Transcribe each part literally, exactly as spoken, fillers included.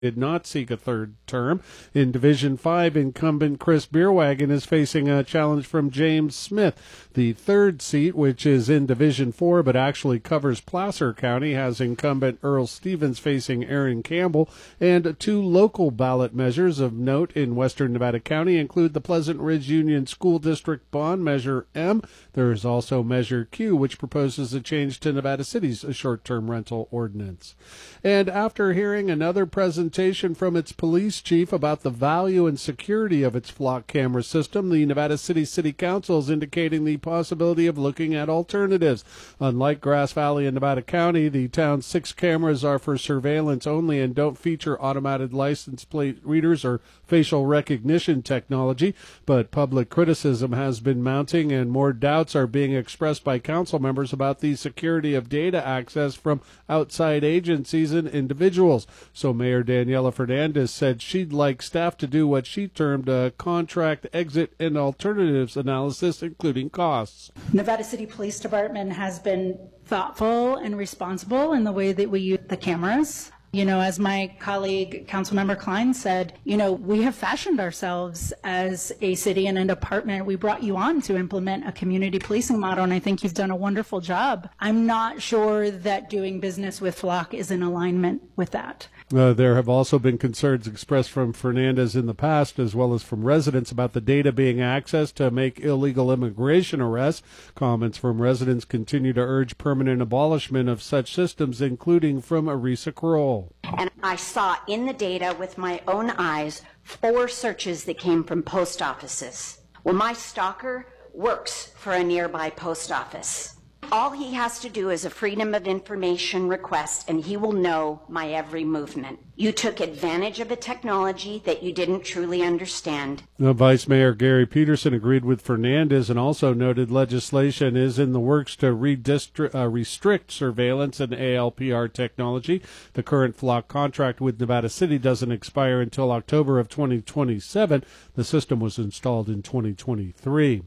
did not seek a third term. In Division five, incumbent Chris Beerwagen is facing a challenge from James Smith. The third seat, which is in Division four but actually covers Placer County, has incumbent Earl Stevens facing Aaron Campbell. And two local ballot measures of note in western Nevada County include the Pleasant Ridge Union School District Bond Measure M. There is also Measure Q, which proposes a change to Nevada City's short-term rental ordinance. And after hearing another presentation from its police chief about the value and security of its flock camera system, the Nevada City City Council is indicating the possibility of looking at alternatives. Unlike Grass Valley and Nevada County, the town's six cameras are for surveillance only and don't feature automated license plate readers or facial recognition technology, but public criticism has been mounting and more doubts are being expressed by council members about the security of data access from outside agencies and individuals. So Mayor Daniela Fernandez said she'd like staff to do what she termed a contract exit and alternatives analysis, including costs. Nevada City Police Department has been thoughtful and responsible in the way that we use the cameras. You know, as my colleague, Councilmember Klein said, you know, we have fashioned ourselves as a city and a department. We brought you on to implement a community policing model, and I think you've done a wonderful job. I'm not sure that doing business with Flock is in alignment with that. Uh, there have also been concerns expressed from Fernandez in the past, as well as from residents, about the data being accessed to make illegal immigration arrests. Comments from residents continue to urge permanent abolishment of such systems, including from Arisa Kroll. And I saw in the data with my own eyes four searches that came from post offices. Well, my stalker works for a nearby post office. All he has to do is a Freedom of Information request, and he will know my every movement. You took advantage of a technology that you didn't truly understand. Now, Vice Mayor Gary Peterson agreed with Fernandez and also noted legislation is in the works to redistri- uh, restrict surveillance and A L P R technology. The current Flock contract with Nevada City doesn't expire until October of twenty twenty-seven. The system was installed in twenty twenty-three.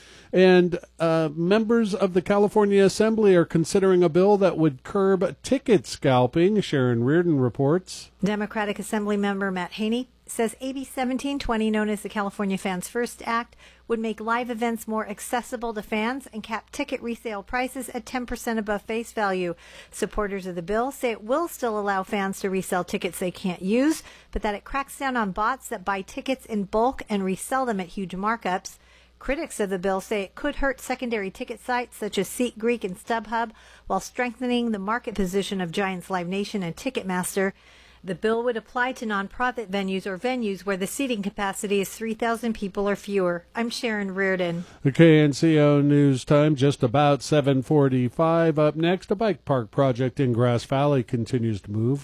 And uh, members of the California Assembly are considering a bill that would curb ticket scalping. Sharon Reardon reports. Democratic Assembly member Matt Haney says A B seventeen twenty, known as the California Fans First Act, would make live events more accessible to fans and cap ticket resale prices at ten percent above face value. Supporters of the bill say it will still allow fans to resell tickets they can't use, but that it cracks down on bots that buy tickets in bulk and resell them at huge markups. Critics of the bill say it could hurt secondary ticket sites such as SeatGreek and StubHub while strengthening the market position of Giants Live Nation and Ticketmaster. The bill would apply to nonprofit venues or venues where the seating capacity is three thousand people or fewer. I'm Sharon Reardon. The K N C O News Time, just about seven forty-five. Up next, a bike park project in Grass Valley continues to move.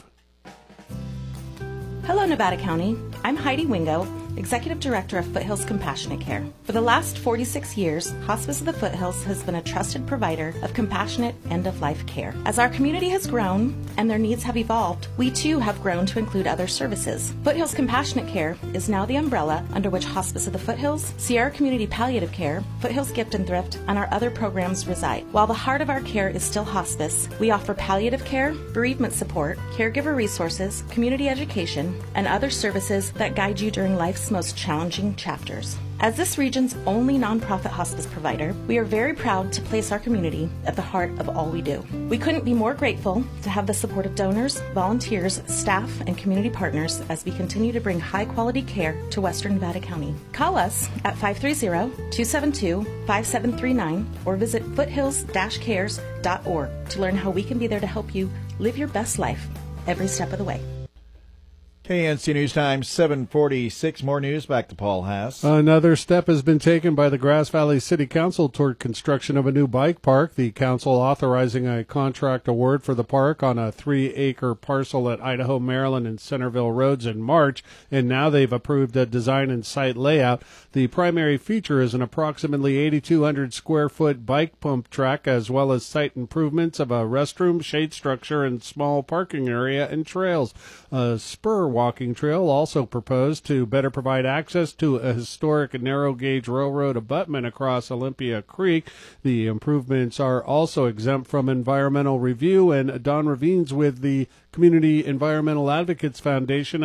Hello, Nevada County. I'm Heidi Wingo, Executive Director of Foothills Compassionate Care. For the last forty-six years, Hospice of the Foothills has been a trusted provider of compassionate end-of-life care. As our community has grown and their needs have evolved, we too have grown to include other services. Foothills Compassionate Care is now the umbrella under which Hospice of the Foothills, Sierra Community Palliative Care, Foothills Gift and Thrift, and our other programs reside. While the heart of our care is still hospice, we offer palliative care, bereavement support, caregiver resources, community education, and other services that guide you during life's most challenging chapters. As this region's only nonprofit hospice provider, we are very proud to place our community at the heart of all we do. We couldn't be more grateful to have the support of donors, volunteers, staff, and community partners as we continue to bring high-quality care to Western Nevada County. Call us at five three zero, two seven two, five seven three nine or visit foothills dash cares dot org to learn how we can be there to help you live your best life every step of the way. K N C News Time, seven forty-six. More news. Back to Paul Haas. Another step has been taken by the Grass Valley City Council toward construction of a new bike park. The council authorizing a contract award for the park on a three-acre parcel at Idaho, Maryland, and Centerville Roads in March, and now they've approved a design and site layout. The primary feature is an approximately eighty-two hundred square foot bike pump track, as well as site improvements of a restroom, shade structure, and small parking area and trails. A spur walking trail, also proposed to better provide access to a historic narrow gauge railroad abutment across Olympia Creek. The improvements are also exempt from environmental review. And Don Ravines with the Community Environmental Advocates Foundation